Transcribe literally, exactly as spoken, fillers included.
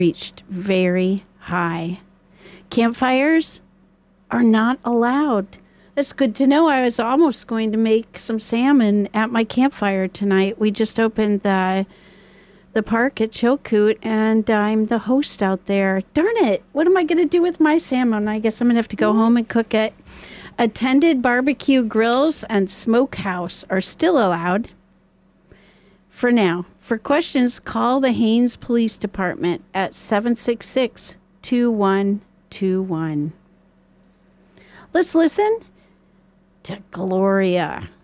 reached very high. Campfires are not allowed. That's good to know. I was almost going to make some salmon at my campfire tonight. We just opened the the park at Chilkoot, and I'm the host out there. Darn it. What am I going to do with my salmon? I guess I'm going to have to go home and cook it. Attended barbecue grills and smokehouse are still allowed for now. For questions, call the Haines Police Department at seven six six, two one two one. Let's listen to Gloria.